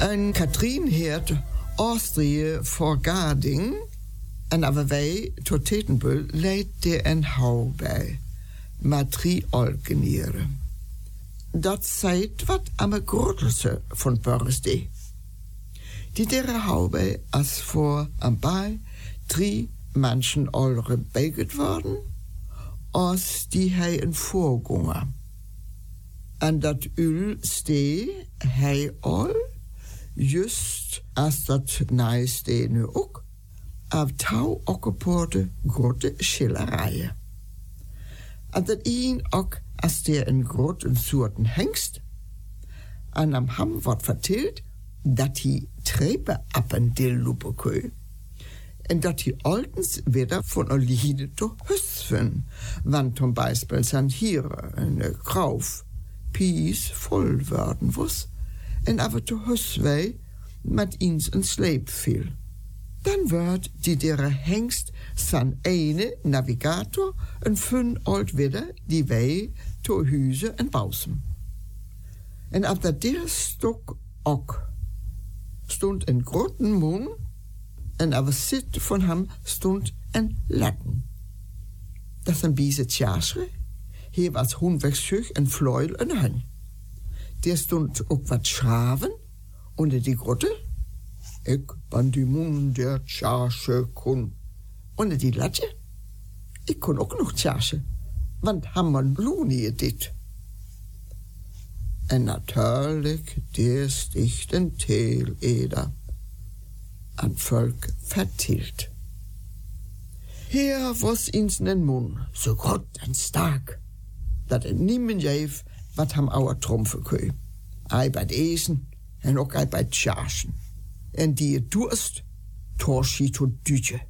En Katrien heert Austrie voor Garding en aber wij tot Tetenbüll leidt der en hou bij, met 3 Olgenieren. Dat zijt wat am grootste van Börste. Die dere hou bij als voor am bij 3 Menschen olre beiget worden, als die hij een voorganger. En dat ul stee hij al, just als dat nijste nu ook, af touw okkepoorte grote schillerijen. En dat een ook als der een grote soorten hengst, en am ham wordt verteld, dat hij trepen appen de loepekeu, en dat hij altens wieder von Oline te husven, want zum Beispiel zijn hier een Krauf pies vol worden was, en aber te huswei met eens een sleep viel. Dan wordt die dere hengst zijn ene navigator en fun old wieder die wij to huizen en bausen. En op dat dere stok ook stond een grote moon, en aber zit van hem stond een latten. Dat is een bieze tjasre. Hier was hoenwegschug en vleul en hun. Der stond ook wat schraven onder die grotte. Ik ben die moon der tjasche kon. Onder die latje. Ik kon ook nog tjasche, want hammer bloenie dit. En natuurlijk, der sticht een teeleder an Volk vertilt. Hier was ins nen Mund, so groot en stark, dat er niemand jeef wat ham ouer tromfen keu. Ei bij het eten en ook ei bij het tjaarsen. En die het dorst, torsch tot dutje.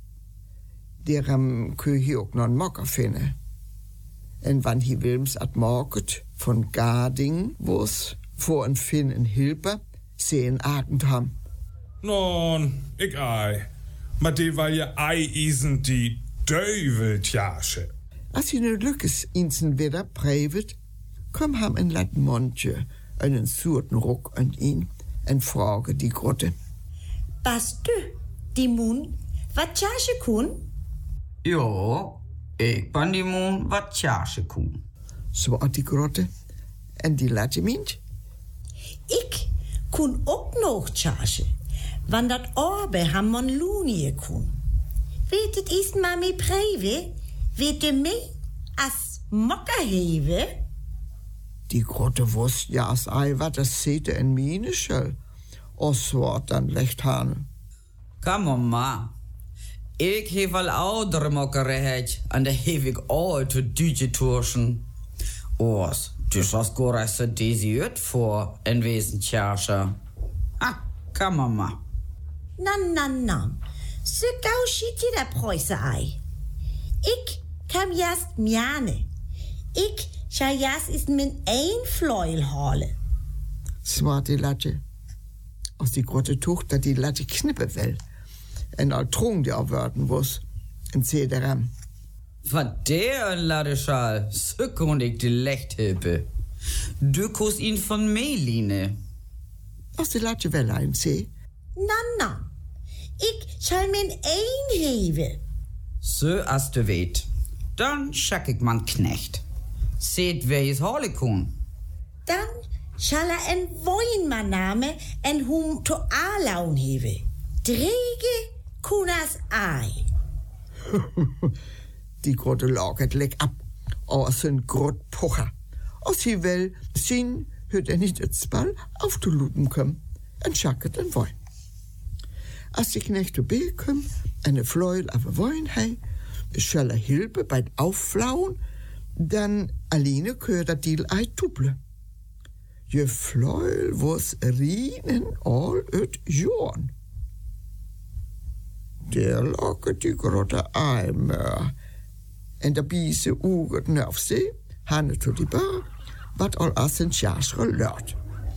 Deram keu hier ook nog een mokker vinden. En wann hij Wilms at market von Garding was, voor een Finn en Hilper, sehen agend ham. Non, ik ei. Maar die wil je ei-isen die duiveltjasche. Als hij nu lukkes in zijn widder prevet, kwam hem een lat mondje en een soorten rok aan in en vragen die grotte. Bas du, die moon, wat tjasche kon? Jo, ik ben die moon wat tjasche kon. Zo had die grotte en die latje mint. Ik kon ook nog tjasche. Want dat orbe hamon lunie kon. Weet het is maar mee preve? Weet je mee als mokker hewe? Die grote wist ja als ei wat das zete en mine schel. Os wordt dan licht hane. Kom on ma. Ik heb al oudere mokkerheid en de heb ik al te duitje torschen. Os, dus als gorasse deze uit voor een wezen tjasche. Ah, kom on ma. Nan. Zo gauw schiet je dat Preuße ei. Ik kam juist mjane. Ik zal juist is mijn één vleul halen. Zwart die latje. Als die grote tocht dat die latje knippen wil. En al trong die afwerten was. En zei daaraan. Wat der een laddeschal, zo kon ik de licht helpen. Du kost ihn van meeline. Als die latje wel een zei. Nan. Ik zal mijn één geven. Zo als du weet. Dan schak ik man knecht. Seht wer is halen kon. Dan zal er een woinman namen en hom to alaun geven. Drege kunas ei. Die grote lag het lek ab. Als een groot pocher. Als hij wel zien, hört niet het spel af te looten kom. En schak het een woin. Als die knecht erbij komt en de vleul af woin hij, zal er helpen bij het aufflauen, dan alleen kun dat deel uit toepelen. Je vleul was rienen al uit jorn. Der loket die grote eimer. En de biese ogen naar zee, handen tot die bar, wat al als een tjaars geluid.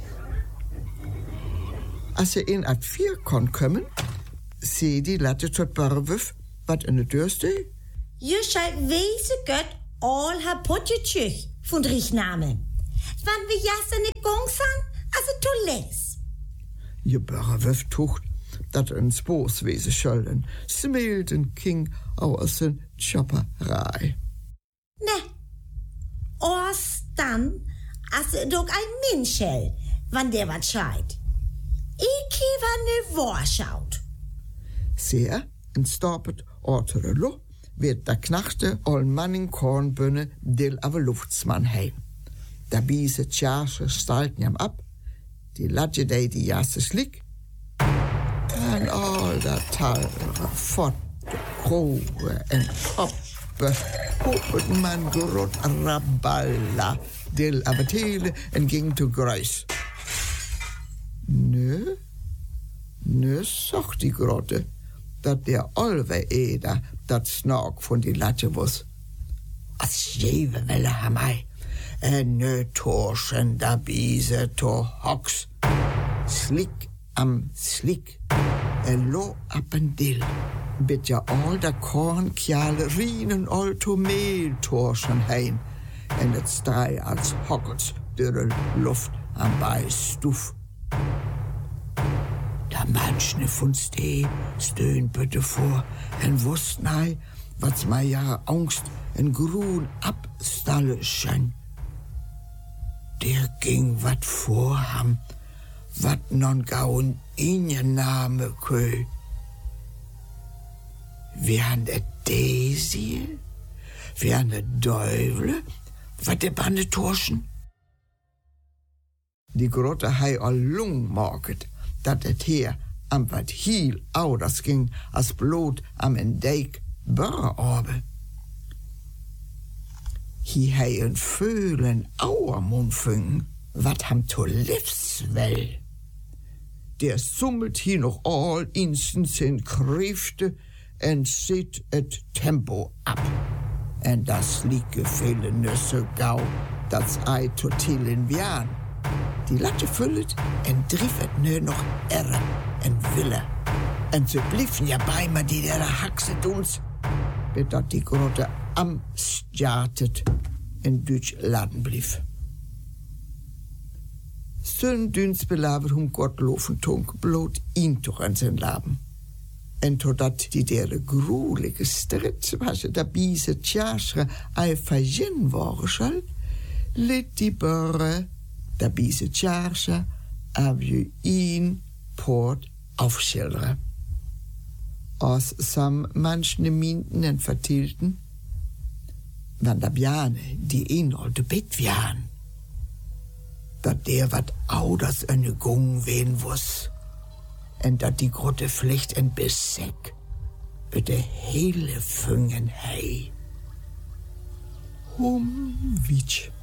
Als ze in uit 4 kon komen, zie die latte tot barwuf wat in de deur steekt. Je zal wezen gut al haar potje tjug van Riechnamen. Want we jassen niet gong zijn als het to les. Je børre tucht dat een spooswezen schulden, smeelden king aus een chopperij. Ne, oors dan, als het ook een minschel, wann der wat scheit. Ik heb ne waarschaut. Sehr en stapet ortere lo, wird der knachte ol manning kornbønne del av luftsmann heim. Da biese tjarsche stalten jam ab, die ladje dei die jasse slik, en al dat talre fort, kroge en oppe, hoppet man grot raballa, del abatele en ging to gruis. Nu zocht die grotte, dat der alwe eder dat snak van die latje was. Als jewe welle hamai, en nu torschen da biese to hoks. Slik am slik, en lo op en dil. Bid ja al da kornkjale rienen al to meel torschen heen. En het straai als hokkels door de luft aan bij stoef. Da manchne von stee steunbütte vor, en wusst nei, was ma ja Angst en Grun abstalleschen. Der ging wat vorham, wat non gaun inje Name kö. Wären de Desiel, wären de Däuvle, wat de Bande torschen. Die Grotte hei al lung market, dat het hier am wat heel ouders ging als bloot am en dijk burgerorbe. Hier hei een veulen auermund vung, wat ham to livs wel. Der summelt hier nog al instens in kreefte en zit het tempo ab. En das lieke vele nusse gauw, dat ei totil in wiaan. Die latje vullet en drief het nu nog erren en willen. En ze blieven ja bij me die der hakse doens, dat die grote am stjartet en Duits laden blief. Zo'n duns belaver Gottlofen tonk bloot in toch aan zijn laben. En totdat die der gruelige strijd was het dat biese tjaarsre ei vergin worden zal, liet die burre da biese tjaarsche av je in poort afschilderen. Als sam manchne minten en vertilten, wann da bjane die inholte bit wian, dat der wat ouders ene gong ween was, en dat die grotte vlecht en besek, uit de hele vungen hei. Witsch.